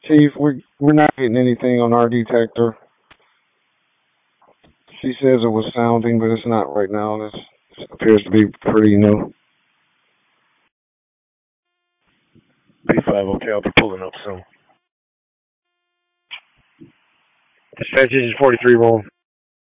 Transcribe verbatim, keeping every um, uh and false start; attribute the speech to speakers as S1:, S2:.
S1: Chief, we're, we're not getting anything on our detector. She says it was sounding, but it's not right now. This appears to be pretty new.
S2: B five, okay, I'll be pulling up soon. Dispatch engine forty-three, roll.